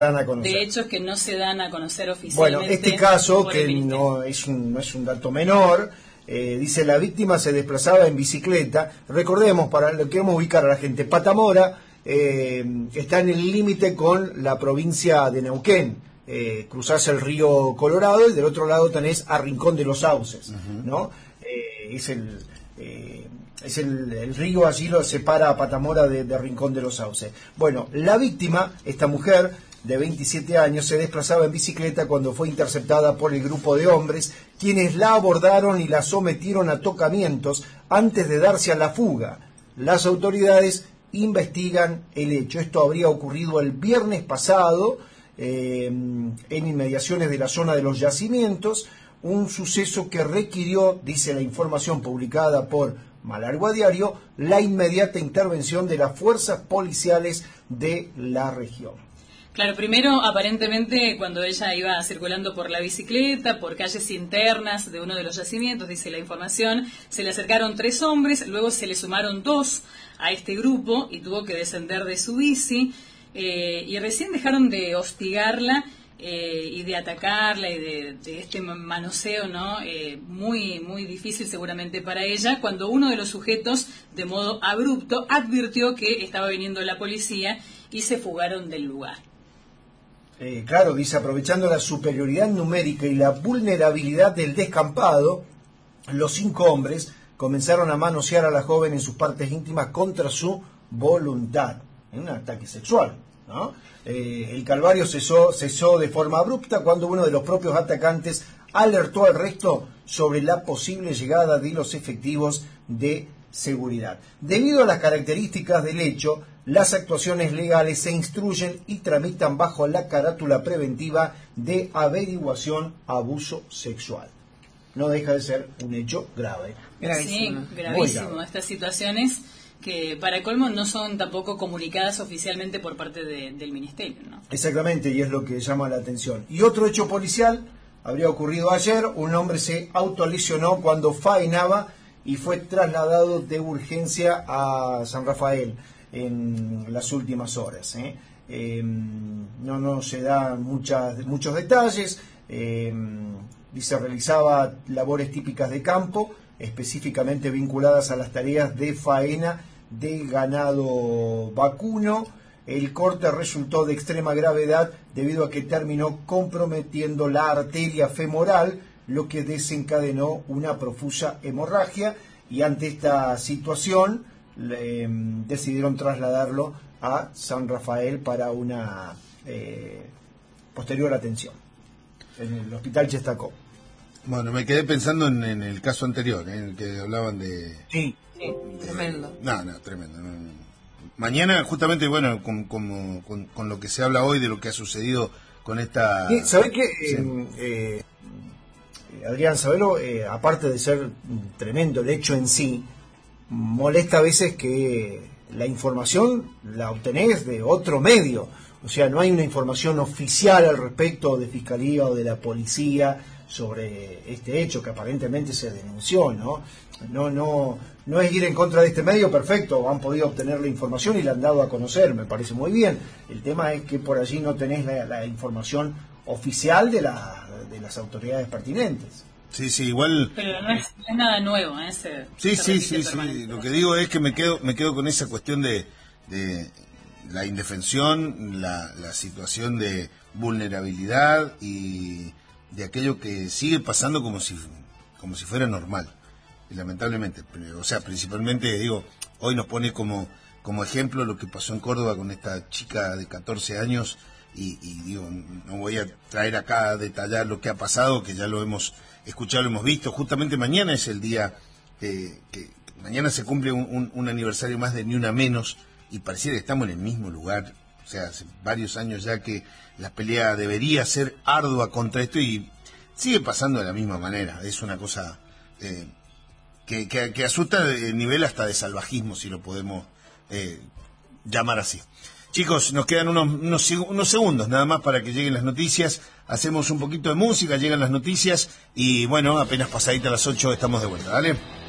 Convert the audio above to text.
dan a conocer. De hechos que no se dan a conocer oficialmente. Bueno, este caso, que no es un dato menor, dice: la víctima se desplazaba en bicicleta. Recordemos, para lo que queremos ubicar a la gente, Patamora está en el límite con la provincia de Neuquén. Cruzás el río Colorado y del otro lado tenés a Rincón de los Sauces, ¿no? Es el río, allí lo separa a Patamora de Rincón de los Sauces. Bueno, la víctima, esta mujer de 27 años, se desplazaba en bicicleta cuando fue interceptada por el grupo de hombres, quienes la abordaron y la sometieron a tocamientos antes de darse a la fuga. Las autoridades investigan el hecho. Esto habría ocurrido el viernes pasado en inmediaciones de la zona de los yacimientos, un suceso que requirió, dice la información publicada por Malargüe Diario, la inmediata intervención de las fuerzas policiales de la región. Claro, primero, aparentemente, cuando ella iba circulando por la bicicleta, por calles internas de uno de los yacimientos, dice la información, se le acercaron 3 hombres, luego se le sumaron 2 a este grupo y tuvo que descender de su bici, y recién dejaron de hostigarla y de atacarla y de este manoseo, ¿no? Muy difícil seguramente para ella, cuando uno de los sujetos, de modo abrupto, advirtió que estaba viniendo la policía y se fugaron del lugar. Claro, dice: aprovechando la superioridad numérica y la vulnerabilidad del descampado, los 5 hombres comenzaron a manosear a la joven en sus partes íntimas contra su voluntad, en un ataque sexual, ¿no? El calvario cesó de forma abrupta cuando uno de los propios atacantes alertó al resto sobre la posible llegada de los efectivos de seguridad. Debido a las características del hecho, las actuaciones legales se instruyen y tramitan bajo la carátula preventiva de averiguación abuso sexual. No deja de ser un hecho grave. Gravísimo. Sí, gravísimo. Estas situaciones que, para colmo, no son tampoco comunicadas oficialmente por parte del Ministerio, ¿no? Exactamente, y es lo que llama la atención. Y otro hecho policial habría ocurrido ayer: un hombre se autolesionó cuando faenaba y fue trasladado de urgencia a San Rafael en las últimas horas. No se dan muchos detalles. Dice: realizaba labores típicas de campo, específicamente vinculadas a las tareas de faena de ganado vacuno. El corte resultó de extrema gravedad debido a que terminó comprometiendo la arteria femoral, lo que desencadenó una profusa hemorragia, y ante esta situación decidieron trasladarlo a San Rafael para una posterior atención en el hospital Chestacó. Bueno, me quedé pensando en el caso anterior, en el que hablaban de... Sí, tremendo. Tremendo. Mañana, justamente, bueno, con lo que se habla hoy de lo que ha sucedido con esta... ¿Sabés qué? Adrián Sabelo, aparte de ser tremendo el hecho en sí, molesta a veces que la información la obtenés de otro medio. O sea, no hay una información oficial al respecto de Fiscalía o de la Policía sobre este hecho que aparentemente se denunció, ¿no? No es ir en contra de este medio, perfecto, han podido obtener la información y la han dado a conocer, me parece muy bien. El tema es que por allí no tenés la información oficial de las autoridades pertinentes. Sí, igual... Pero no es nada nuevo, ¿eh? Sí. Lo que digo es que me quedo con esa cuestión de la indefensión, la situación de vulnerabilidad y de aquello que sigue pasando como si fuera normal, y lamentablemente. O sea, principalmente, digo, hoy nos pone como ejemplo lo que pasó en Córdoba con esta chica de 14 años, y digo, no voy a traer acá a detallar lo que ha pasado, que ya lo hemos escuchado, lo hemos visto. Justamente mañana es el día que mañana se cumple un aniversario más de Ni Una Menos, y pareciera que estamos en el mismo lugar. O sea, hace varios años ya que la pelea debería ser ardua contra esto y sigue pasando de la misma manera. Es una cosa que asusta de nivel hasta de salvajismo, si lo podemos llamar así. Chicos, nos quedan unos segundos nada más para que lleguen las noticias. Hacemos un poquito de música, llegan las noticias y bueno, apenas pasadita las 8 estamos de vuelta. ¿Vale?